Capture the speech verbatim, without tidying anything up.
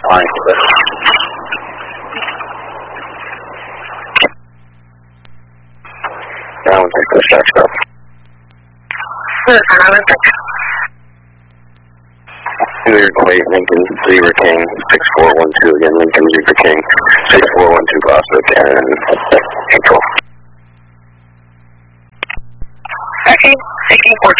Fine. Now we can push that stuff. Zero Quake, Lincoln, Zebra King, six four one two again, Lincoln, Zebra King, six four one two, Bosco, Cannon, control. Okay, taking four